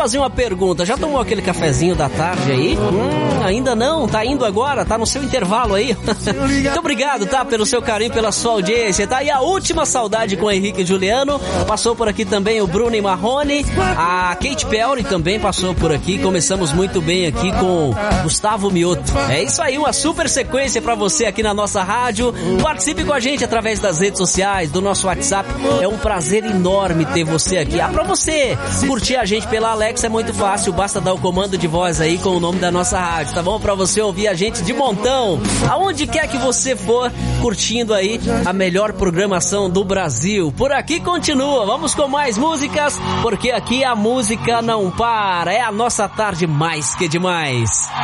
fazer uma pergunta. Já tomou aquele cafezinho da tarde aí? Ainda não? Tá indo agora? Tá no seu intervalo aí? Muito obrigado, tá? Pelo seu carinho, pela sua audiência, tá? E a última saudade com o Henrique e Juliano. Passou por aqui também o Bruno e Marrone. A Kate Perry também passou por aqui. Começamos muito bem aqui com Gustavo Mioto. É isso aí, uma super sequência pra você aqui na nossa rádio. Participe com a gente através das redes sociais, do nosso WhatsApp. É um prazer enorme ter você aqui. Pra você curtir a gente pela Alexa é muito fácil, basta dar o comando de voz aí com o nome da nossa rádio, tá bom? Pra você ouvir a gente de montão, aonde quer que você for, curtindo aí a melhor programação do Brasil. Por aqui continua, vamos com mais músicas, porque aqui a música não para, é a nossa tarde mais que demais.